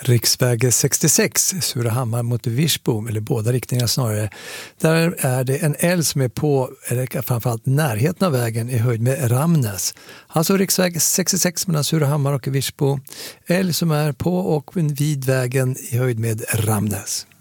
Riksväg 66, Surahammar mot Virsbo, eller båda riktningarna snarare. Där är det en älg som är på, eller framförallt närheten av vägen i höjd med Ramnäs. Alltså riksväg 66 mellan Surahammar och Virsbo. Älg som är på och vid vägen i höjd med Ramnäs.